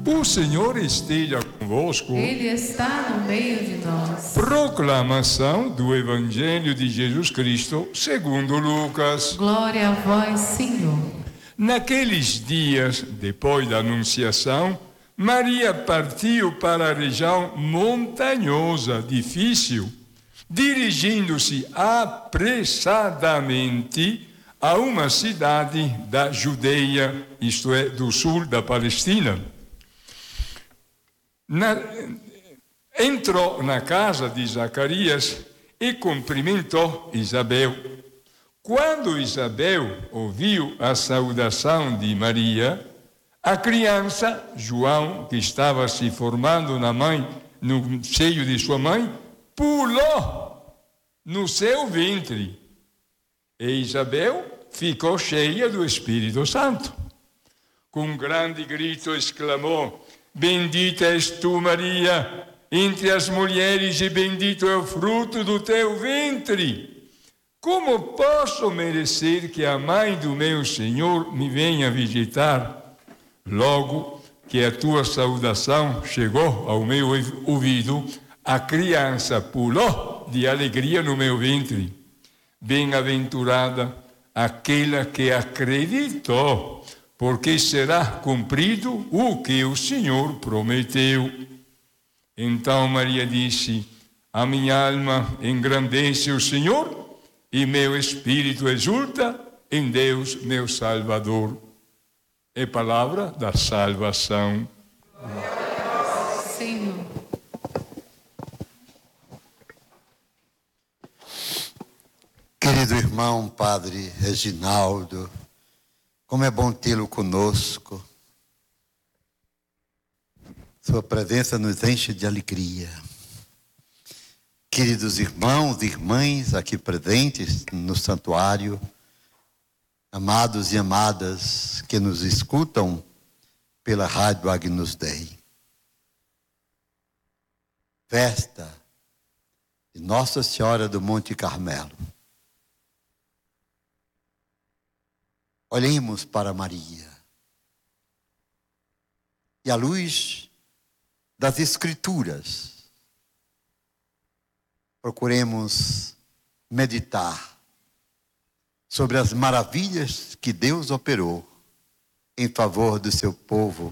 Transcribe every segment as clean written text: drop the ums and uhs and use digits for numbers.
O Senhor esteja convosco. Ele está no meio de nós. Proclamação do Evangelho de Jesus Cristo segundo Lucas. Glória a vós, Senhor. Naqueles dias, depois da Anunciação, Maria partiu para a região montanhosa, difícil, dirigindo-se apressadamente a uma cidade da Judeia, isto é, do sul da Palestina. Entrou na casa de Zacarias e cumprimentou Isabel. Quando Isabel ouviu a saudação de Maria, a criança, João, que estava se formando no seio de sua mãe, pulou no seu ventre. E Isabel ficou cheia do Espírito Santo. Com um grande grito exclamou: Bendita és tu, Maria, entre as mulheres, e bendito é o fruto do teu ventre. Como posso merecer que a mãe do meu Senhor me venha visitar? Logo que a tua saudação chegou ao meu ouvido, a criança pulou de alegria no meu ventre. Bem-aventurada aquela que acreditou, porque será cumprido o que o Senhor prometeu. Então Maria disse: a minha alma engrandece o Senhor, e meu espírito exulta em Deus, meu Salvador. É palavra da salvação. Senhor. Querido irmão, Padre Reginaldo, como é bom tê-lo conosco. Sua presença nos enche de alegria. Queridos irmãos e irmãs aqui presentes no santuário, amados e amadas que nos escutam pela Rádio Agnus Dei. Festa de Nossa Senhora do Monte Carmelo. Olhemos para Maria e à luz das Escrituras procuremos meditar sobre as maravilhas que Deus operou em favor do seu povo.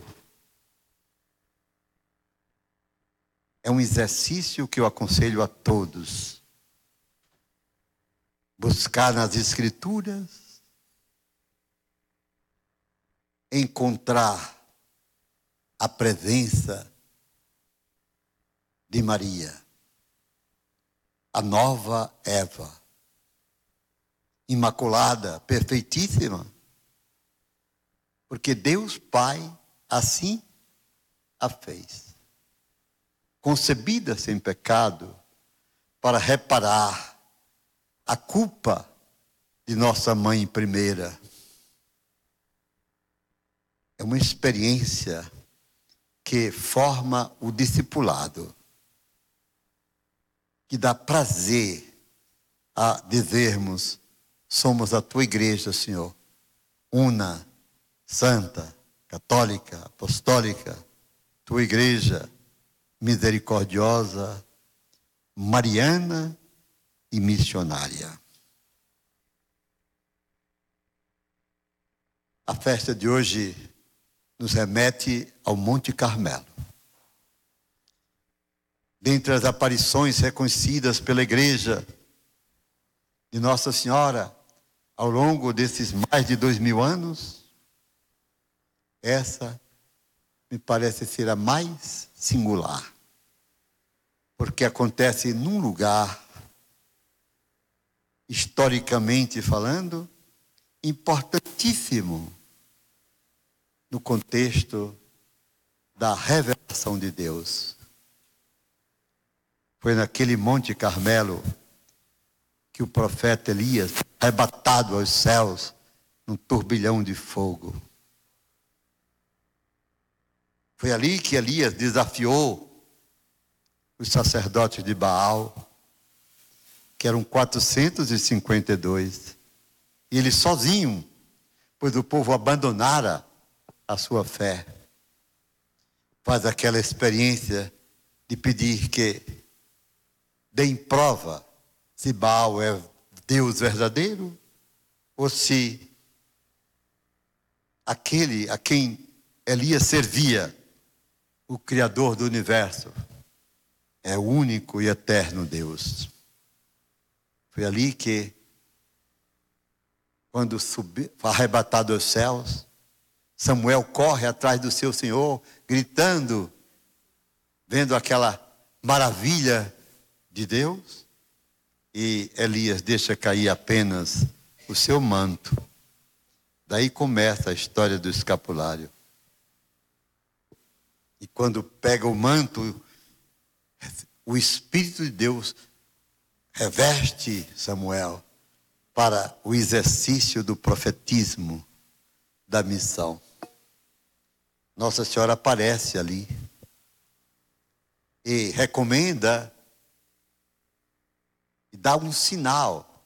É um exercício que eu aconselho a todos. Buscar nas Escrituras, encontrar a presença de Maria, a nova Eva, imaculada, perfeitíssima, porque Deus Pai assim a fez, concebida sem pecado, para reparar a culpa de nossa mãe primeira. É uma experiência que forma o discipulado, que dá prazer a dizermos: somos a tua igreja, Senhor, una, santa, católica, apostólica, tua igreja misericordiosa, mariana e missionária. A festa de hoje nos remete ao Monte Carmelo. Dentre as aparições reconhecidas pela Igreja de Nossa Senhora ao longo desses mais de 2000 anos, essa me parece ser a mais singular, porque acontece num lugar, historicamente falando, importantíssimo no contexto da revelação de Deus. Foi naquele Monte Carmelo que o profeta Elias, arrebatado aos céus, num turbilhão de fogo. Foi ali que Elias desafiou os sacerdotes de Baal, que eram 452, e ele sozinho, pois o povo abandonara a sua fé. faz aquela experiência de pedir que deem prova se Baal é Deus verdadeiro ou se aquele a quem Elias servia, o Criador do universo, é o único e eterno Deus. Foi ali que, quando foi arrebatado aos céus, Samuel corre atrás do seu Senhor, gritando, vendo aquela maravilha de Deus, e Elias deixa cair apenas o seu manto. Daí começa a história do escapulário. E quando pega o manto, o Espírito de Deus reveste Samuel para o exercício do profetismo, da missão. Nossa Senhora aparece ali e recomenda e dá um sinal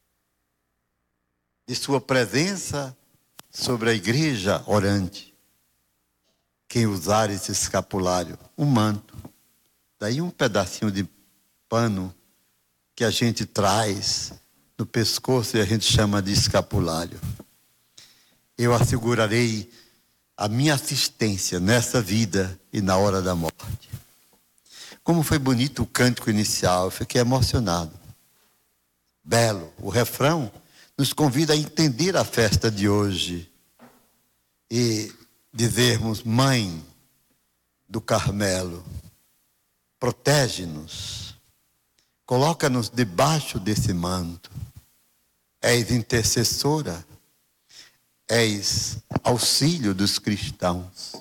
de sua presença sobre a igreja orante. Quem usar esse escapulário, um manto, daí um pedacinho de pano que a gente traz no pescoço e a gente chama de escapulário. Eu assegurarei a minha assistência nessa vida e na hora da morte. Como foi bonito o cântico inicial, eu fiquei emocionado. Belo, o refrão nos convida a entender a festa de hoje e dizermos: Mãe do Carmelo, protege-nos, coloca-nos debaixo desse manto. És intercessora, és auxílio dos cristãos,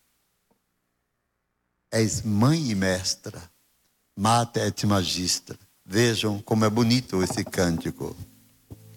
és mãe e mestra, mater et magistra. Vejam como é bonito esse cântico.